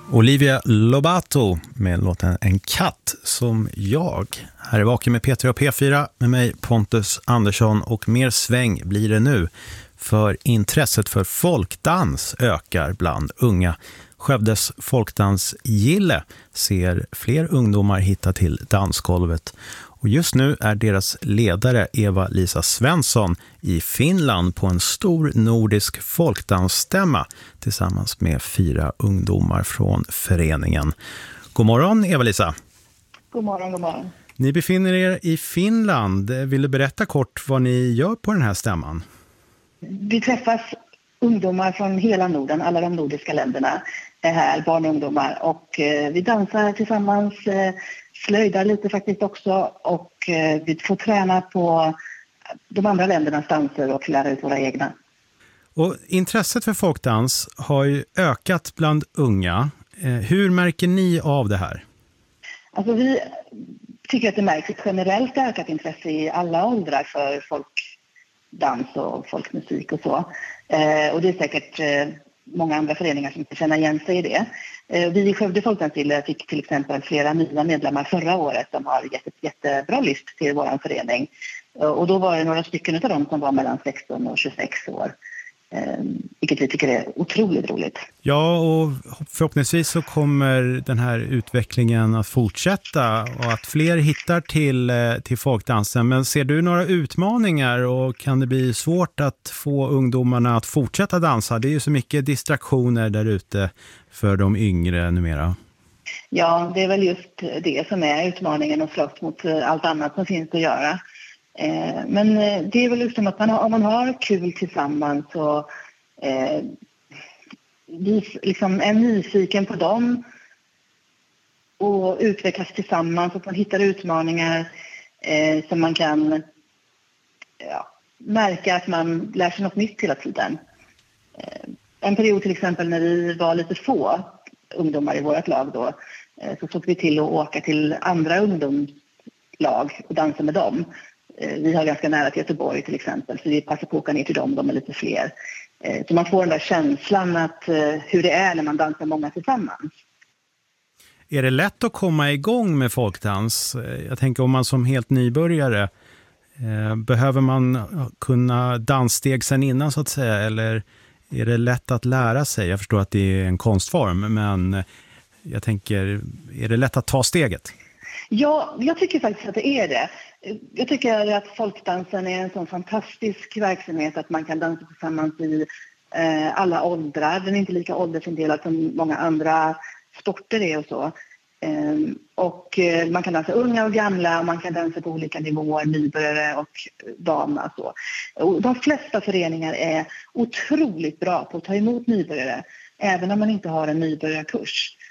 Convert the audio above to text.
Olivia Lobato med låten En katt som jag. Här är Vaken med Peter och P4 med mig Pontus Andersson, och mer sväng blir det nu för intresset för folkdans ökar bland unga. Skövdes folkdansgille ser fler ungdomar hitta till dansgolvet. Och just nu är deras ledare Eva-Lisa Svensson i Finland på en stor nordisk folkdansstämma tillsammans med 4 ungdomar från föreningen. God morgon Eva-Lisa. God morgon, god morgon. Ni befinner er i Finland. Vill du berätta kort vad ni gör på den här stämman? Vi träffas ungdomar från hela Norden, alla de nordiska länderna är här, barn och ungdomar. Och vi dansar tillsammans, slöjdar lite faktiskt också, och vi får träna på de andra ländernas danser och lära ut våra egna. Och intresset för folkdans har ju ökat bland unga. Hur märker ni av det här? Alltså vi tycker att det märks ett generellt ökat intresse i alla åldrar för folkdans och folkmusik och så. Och det är säkert många andra föreningar som känner igen sig i det. Vi i Skövde folkdansgille fick till exempel flera nya medlemmar förra året som har gett ett jättebra lyft till vår förening. Och då var det några stycken av dem som var mellan 16 och 26 år. Vilket vi tycker är otroligt roligt. Ja, och förhoppningsvis så kommer den här utvecklingen att fortsätta och att fler hittar till folkdansen. Men ser du några utmaningar, och kan det bli svårt att få ungdomarna att fortsätta dansa? Det är ju så mycket distraktioner där ute för de yngre numera. Ja, det är väl just det som är utmaningen, och slåss mot allt annat som finns att göra. Men det är väl just som att om man har kul tillsammans och liksom är nyfiken på dem och utvecklas tillsammans, och man hittar utmaningar som man kan märka att man lär sig något nytt hela tiden. En period till exempel när vi var lite få ungdomar i vårt lag då, så såg vi till att åka till andra ungdomslag och dansa med dem. Vi har ganska nära till Göteborg till exempel, så vi passar på att åka ner till dem, de är lite fler. Så man får den där känslan att hur det är när man dansar många tillsammans. Är det lätt att komma igång med folkdans? Jag tänker om man som helt nybörjare, behöver man kunna danssteg sen innan så att säga, eller är det lätt att lära sig? Jag förstår att det är en konstform, men jag tänker, är det lätt att ta steget? Ja, jag tycker faktiskt att det är det. Jag tycker att folkdansen är en sån fantastisk verksamhet att man kan dansa tillsammans i alla åldrar. Den är inte lika åldersindelad som många andra sporter är och så. Och man kan dansa unga och gamla, och man kan dansa på olika nivåer, nybörjare och vana. Så. Och de flesta föreningar är otroligt bra på att ta emot nybörjare, även om man inte har en nybörjarkurs.